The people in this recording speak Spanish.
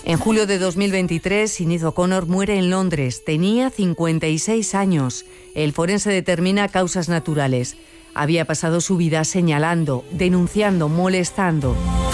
En julio de 2023, Sinead O'Connor muere en Londres. Tenía 56 años. El forense determina causas naturales. Había pasado su vida señalando, denunciando, molestando.